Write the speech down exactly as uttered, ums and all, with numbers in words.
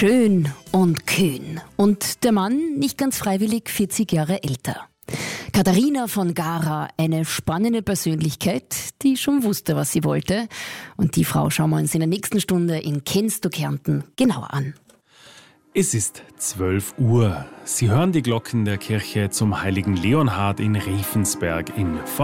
Schön und kühn. Und der Mann nicht ganz freiwillig vierzig Jahre älter. Katharina von Gara, eine spannende Persönlichkeit, die schon wusste, was sie wollte. Und die Frau schauen wir uns in der nächsten Stunde in Kennst du Kärnten genauer an. Es ist zwölf Uhr. Sie hören die Glocken der Kirche zum heiligen Leonhard in Riefensberg in Vorarlberg.